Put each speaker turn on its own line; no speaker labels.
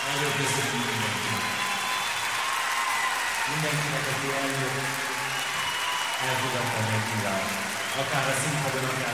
Nagyon köszönjük mindenkinek. Mindenkinek, aki eljött, elfogadta a meghívást. Akár a színpadon, akár